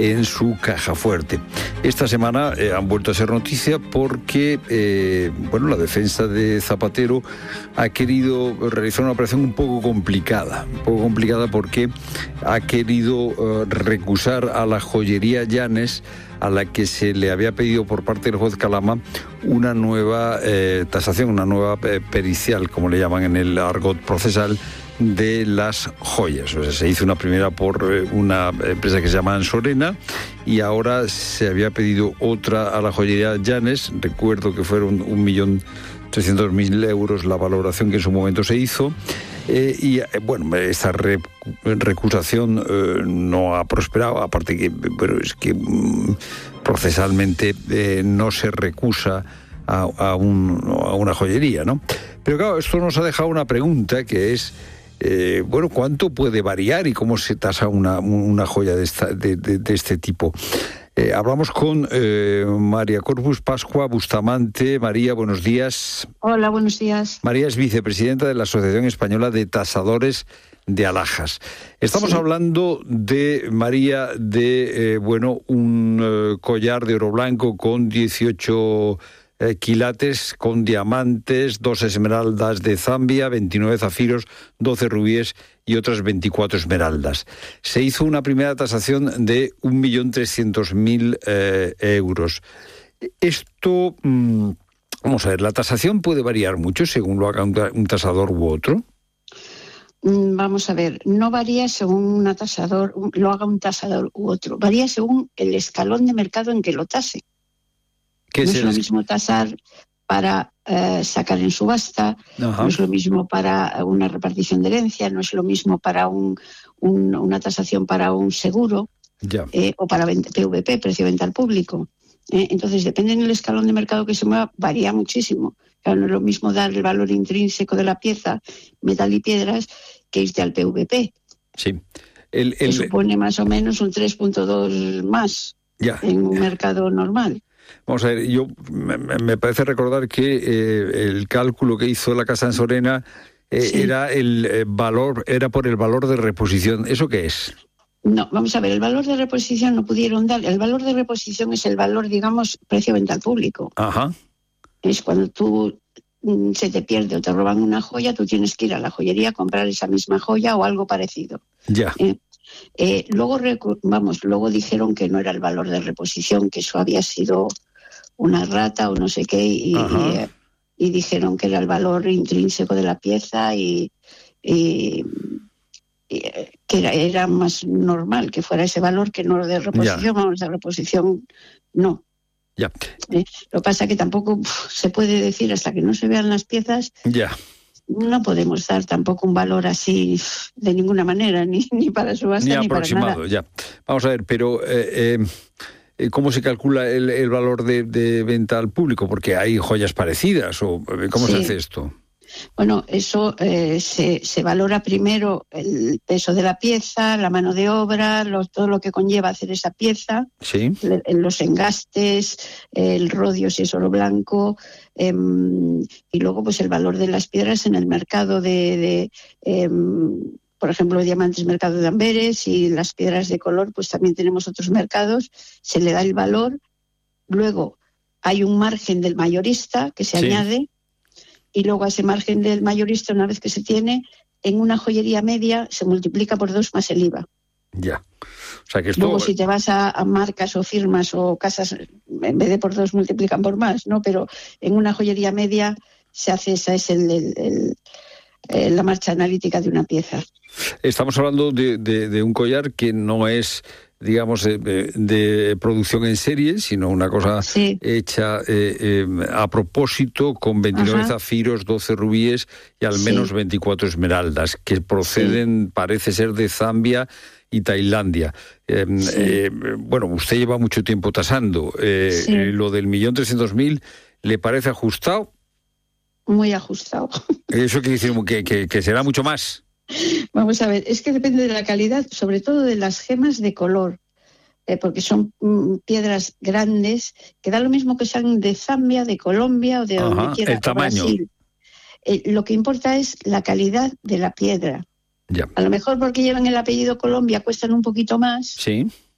en su caja fuerte. Esta semana han vuelto a ser noticia porque la defensa de Zapatero ha querido realizar una operación un poco complicada porque ha querido recusar a la joyería Llanes, a la que se le había pedido por parte del juez Calama una nueva tasación, una nueva pericial, como le llaman en el argot procesal, de las joyas. O sea, se hizo una primera por una empresa que se llama Ansorena y ahora se había pedido otra a la joyería Llanes. Recuerdo que fueron 1.300.000 euros la valoración que en su momento se hizo. Esta recusación no ha prosperado, aparte que procesalmente no se recusa a una joyería, ¿no? Pero claro, esto nos ha dejado una pregunta que es, ¿cuánto puede variar y cómo se tasa una joya de este tipo? Hablamos con María Corpus Pascua Bustamante. María, buenos días. Hola, buenos días. María es vicepresidenta de la Asociación Española de Tasadores de Alhajas. Estamos hablando de, María, de un collar de oro blanco con 18 quilates, con diamantes, 2 esmeraldas de Zambia, 29 zafiros, 12 rubíes y otras 24 esmeraldas. Se hizo una primera tasación de 1.300.000 euros. Esto, vamos a ver, ¿la tasación puede variar mucho según lo haga un tasador u otro? Vamos a ver, no varía según lo haga un tasador u otro, varía según el escalón de mercado en que lo tase. No es lo mismo tasar para sacar en subasta, no es lo mismo para una repartición de herencia, no es lo mismo para una tasación para un seguro o para PVP, precio de venta al público. Entonces, depende del escalón de mercado que se mueva, varía muchísimo. Claro, no es lo mismo dar el valor intrínseco de la pieza, metal y piedras, que irte al PVP. Sí. Que supone más o menos un 3.2 más en un mercado normal. Vamos a ver, me parece recordar que el cálculo que hizo la Casa Ansorena era por el valor de reposición. ¿Eso qué es? No, vamos a ver, el valor de reposición no pudieron dar. El valor de reposición es el valor, digamos, precio de venta al público. Ajá. Es cuando tú se te pierde o te roban una joya, tú tienes que ir a la joyería a comprar esa misma joya o algo parecido. Ya. Luego dijeron que no era el valor de reposición, que eso había sido una rata o no sé qué, y dijeron que era el valor intrínseco de la pieza y que era más normal que fuera ese valor que no de reposición. Vamos, de reposición no. Ya. Lo que pasa es que tampoco se puede decir hasta que no se vean las piezas. Ya. No podemos dar tampoco un valor así de ninguna manera, ni para subasta ni aproximado, para nada. Vamos a ver, pero ¿cómo se calcula el valor de venta al público? Porque hay joyas parecidas, o ¿cómo se hace esto? Bueno, eso se valora primero el peso de la pieza, la mano de obra, todo lo que conlleva hacer esa pieza, los engastes, el rodio si es oro blanco, y luego pues el valor de las piedras en el mercado por ejemplo, diamantes, mercado de Amberes, y las piedras de color, pues también tenemos otros mercados, se le da el valor, luego hay un margen del mayorista que se añade. Y luego a ese margen del mayorista, una vez que se tiene, en una joyería media se multiplica por 2 más el IVA. Ya. O sea que esto... Luego si te vas a marcas o firmas o casas, en vez de por 2 multiplican por más, ¿no? Pero en una joyería media esa es la marcha analítica de una pieza. Estamos hablando de un collar que no es, digamos, de producción en serie, sino una cosa hecha a propósito, con 29 zafiros, 12 rubíes y al menos 24 esmeraldas, que proceden, parece ser, de Zambia y Tailandia. Usted lleva mucho tiempo tasando. Lo del 1.300.000, ¿le parece ajustado? Muy ajustado. ¿Eso quiere decir que será mucho más? Vamos a ver, es que depende de la calidad, sobre todo de las gemas de color, porque son piedras grandes, que da lo mismo que sean de Zambia, de Colombia o de donde quiera, el tamaño. Brasil. Lo que importa es la calidad de la piedra. Ya. A lo mejor porque llevan el apellido Colombia cuestan un poquito más,